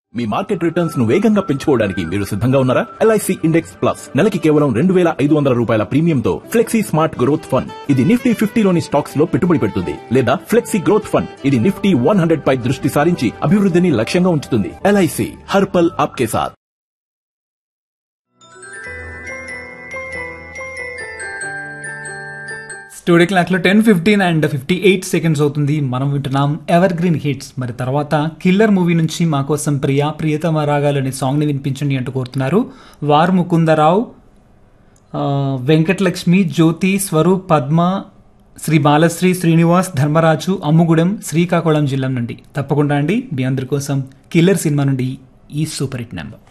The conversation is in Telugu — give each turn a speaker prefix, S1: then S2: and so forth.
S1: మీ మార్కెట్ రిటర్న్స్ ను వేగంగా పెంచుకోవడానికి మీరు సిద్ధంగా ఉన్నారా? LIC ఇండెక్స్ ప్లస్ నెలకి కేవలం 2,500 రూపాయల ప్రీమియంతో ఫ్లెక్సీ స్మార్ట్ గ్రోత్ ఫండ్. ఇది నిఫ్టీ 50లోని స్టాక్స్ లో పెట్టుబడి పెడుతుంది లేదా ఫ్లెక్సీ గ్రోత్ ఫండ్. ఇది నిఫ్టీ 100 పై దృష్టి సారించి అభివృద్ధిని లక్ష్యంగా ఉంచుతుంది. LIC హర్ పల్ ఆప్కే సాథ్.
S2: స్టూడియో క్లాక్ లో 10:15 and 58 seconds అవుతుంది. మనం వింటున్నాం ఎవర్ గ్రీన్ హిట్స్. మరి తర్వాత కిల్లర్ మూవీ నుంచి మా కోసం ప్రియతమ రాగాలు అనే సాంగ్ ని వినిపించండి అంటూ కోరుతున్నారు వారు ముకుందరావు, వెంకటలక్ష్మి, జ్యోతి, స్వరూప్, పద్మ, శ్రీ బాలశ్రీ, శ్రీనివాస్, ధర్మరాజు, అమ్ముగూడెం, శ్రీకాకుళం జిల్లా నుండి. తప్పకుండా అండి మీ అందరి కోసం కిల్లర్ సినిమా నుండి ఈ సూపర్ హిట్ నెంబర్.